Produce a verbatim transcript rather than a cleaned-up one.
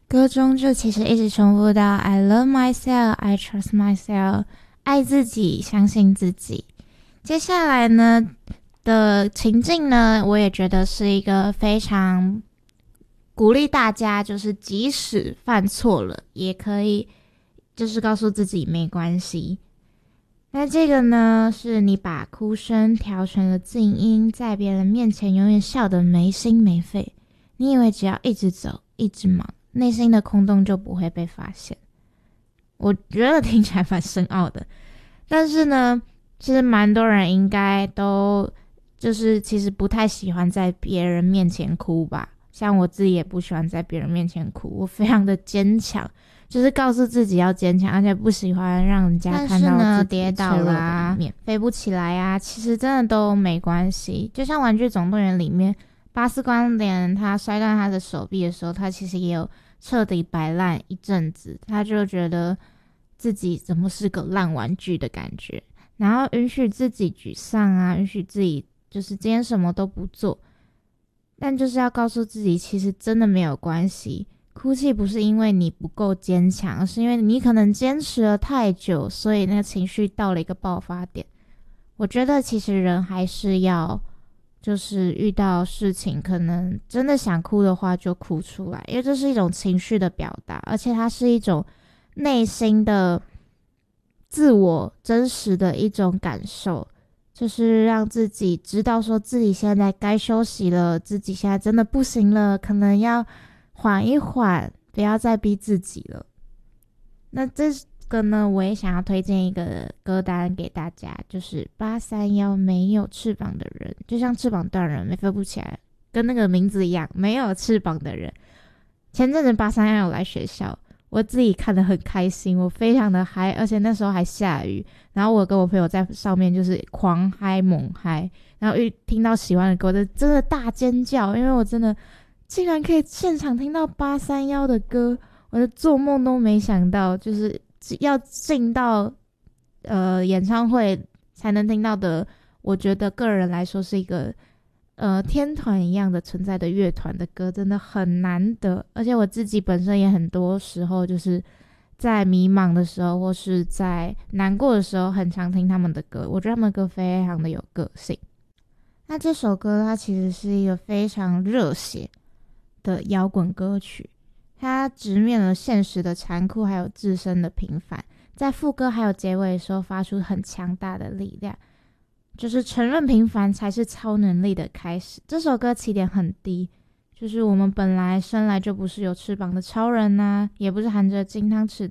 歌中就其实一直重复到 I love myself, I trust myself， 爱自己，相信自己。接下来呢的情境呢，我也觉得是一个非常鼓励大家，就是即使犯错了，也可以就是告诉自己没关系。那这个呢，是你把哭声调成了静音，在别人面前永远笑得没心没肺。你以为只要一直走，一直忙，内心的空洞就不会被发现。我觉得听起来蛮深奥的，但是呢，其实蛮多人应该都就是其实不太喜欢在别人面前哭吧。像我自己也不喜欢在别人面前哭，我非常的坚强，就是告诉自己要坚强，而且不喜欢让人家看到自己跌倒啦、飞不起来啊，其实真的都没关系。就像《玩具总动员》里面，巴斯光年他摔断他的手臂的时候，他其实也有彻底摆烂一阵子，他就觉得自己怎么是个烂玩具的感觉，然后允许自己沮丧啊，允许自己就是今天什么都不做，但就是要告诉自己其实真的没有关系。哭泣不是因为你不够坚强，而是因为你可能坚持了太久，所以那个情绪到了一个爆发点。我觉得其实人还是要就是遇到事情可能真的想哭的话就哭出来，因为这是一种情绪的表达，而且它是一种内心的自我真实的一种感受，就是让自己知道说自己现在该休息了，自己现在真的不行了，可能要缓一缓，不要再逼自己了。那这个呢，我也想要推荐一个歌单给大家，就是八三一没有翅膀的人，就像翅膀断了没飞不起来，跟那个名字一样，没有翅膀的人。前阵子八三一有来学校，我自己看得很开心，我非常的嗨，而且那时候还下雨，然后我跟我朋友在上面就是狂嗨猛嗨，然后一听到喜欢的歌，我就真的大尖叫，因为我真的竟然可以现场听到八三一的歌，我就做梦都没想到，就是要进到呃演唱会才能听到的，我觉得个人来说是一个呃天团一样的存在的乐团的歌，真的很难得。而且我自己本身也很多时候就是在迷茫的时候或是在难过的时候很常听他们的歌，我觉得他们的歌非常的有个性。那这首歌它其实是一个非常热血的摇滚歌曲，它直面了现实的残酷还有自身的平凡，在副歌还有结尾的时候发出很强大的力量，就是承认平凡才是超能力的开始。这首歌起点很低，就是我们本来生来就不是有翅膀的超人啊，也不是含着金汤匙